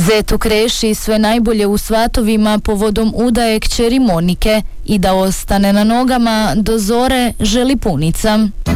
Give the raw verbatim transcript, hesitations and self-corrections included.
Zeto Kreši sve najbolje u Svatovima povodom udaje kćeri Monike i da ostane na nogama do zore želi punica.